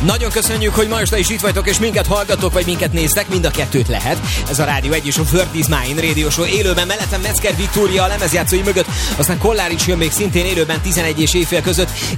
Nagyon köszönjük, hogy ma este is itt vagytok, és minket hallgatok, vagy minket néztek, mind a kettőt lehet. Ez a Rádió 1 és a World is Mine Radio Show élőben, mellettem Metzger Viktória a lemezjátszói mögött, aztán Kollárics jön még szintén élőben 11 és éjfél között.